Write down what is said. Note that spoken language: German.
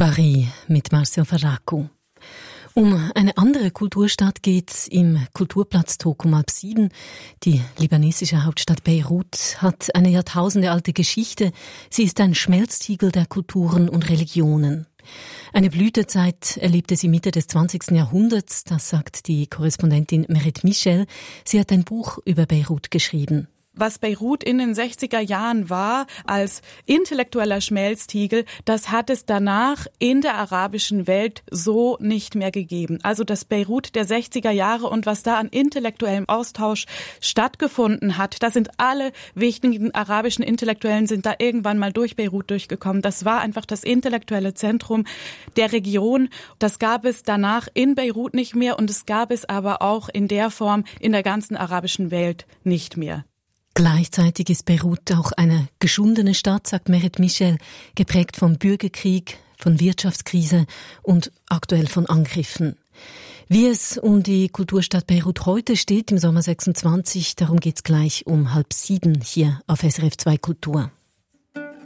Paris mit Marcio Ferracco. Um eine andere Kulturstadt geht's im Kulturplatz-Talk um 6:30. Die libanesische Hauptstadt Beirut hat eine jahrtausendealte Geschichte. Sie ist ein Schmelztiegel der Kulturen und Religionen. Eine Blütezeit erlebte sie Mitte des 20. Jahrhunderts, das sagt die Korrespondentin Merit Michel. Sie hat ein Buch über Beirut geschrieben. Was Beirut in den 60er Jahren war als intellektueller Schmelztiegel, das hat es danach in der arabischen Welt so nicht mehr gegeben. Also das Beirut der 60er Jahre und was da an intellektuellem Austausch stattgefunden hat, da sind alle wichtigen arabischen Intellektuellen sind da irgendwann mal durch Beirut durchgekommen. Das war einfach das intellektuelle Zentrum der Region. Das gab es danach in Beirut nicht mehr und es gab es aber auch in der Form in der ganzen arabischen Welt nicht mehr. Gleichzeitig ist Beirut auch eine geschundene Stadt, sagt Merit Michel, geprägt vom Bürgerkrieg, von Wirtschaftskrise und aktuell von Angriffen. Wie es um die Kulturstadt Beirut heute steht im Sommer 26, darum geht's gleich um 6:30 hier auf SRF 2 Kultur.